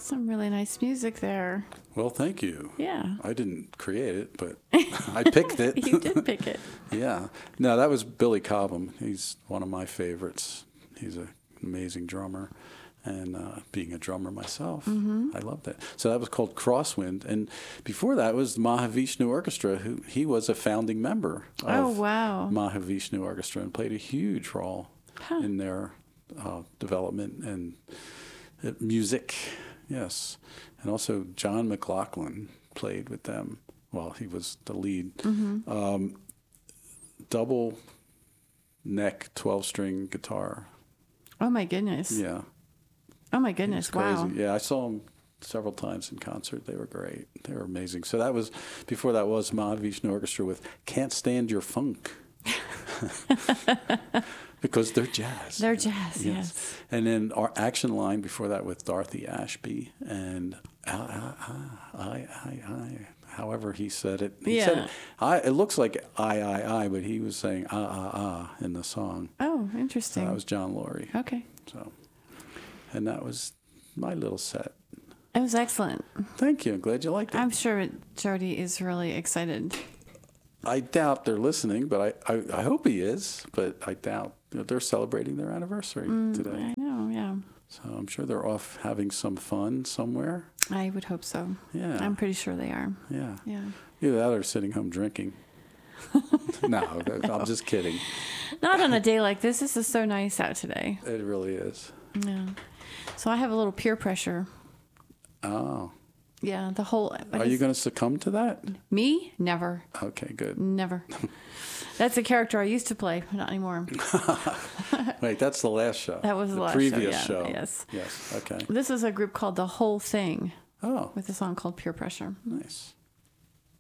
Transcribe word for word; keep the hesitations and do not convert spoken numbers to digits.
Some really nice music there. Well, thank you. Yeah. I didn't create it, but I picked it. You did pick it. Yeah. No, that was Billy Cobham. He's one of my favorites. He's an amazing drummer. And uh, being a drummer myself, mm-hmm. I loved it. So that was called Crosswind. And before that was Mahavishnu Orchestra, who he was a founding member of oh, wow. Mahavishnu Orchestra and played a huge role huh. in their uh, development and uh, music. Yes. And also John McLaughlin played with them. Well, he was the lead. Mm-hmm. Um, double neck twelve-string guitar. Oh, my goodness. Yeah. Oh, my goodness. Wow. Yeah, I saw them several times in concert. They were great. They were amazing. So that was, before that was Mahavishnu Orchestra with Can't Stand Your Funk. Because they're jazz. They're jazz, yes. yes. And then our Action Line before that with Dorothy Ashby and I, I, I, I, however he said it. He yeah. said it, I, it looks like I, I, I, but he was saying ah, ah, ah in the song. Oh, interesting. So that was John Laurie. Okay. So, and that was my little set. It was excellent. Thank you. I'm glad you liked it. I'm sure Jody is really excited. I doubt they're listening, but I, I, I hope he is. But I doubt they're celebrating their anniversary mm, today. I know, yeah. So I'm sure they're off having some fun somewhere. I would hope so. Yeah. I'm pretty sure they are. Yeah. Yeah. Either that or sitting home drinking. No, I'm just kidding. Not on a day like this. This is so nice out today. It really is. Yeah. So I have a little peer pressure. Oh. Yeah, the whole... Are you going to succumb to that? Me? Never. Okay, good. Never. That's a character I used to play, but not anymore. Wait, that's the last show. That was the, the last previous show. show. Yeah, yes. Yes, okay. This is a group called The Whole Thing. Oh. With a song called Peer Pressure. Nice.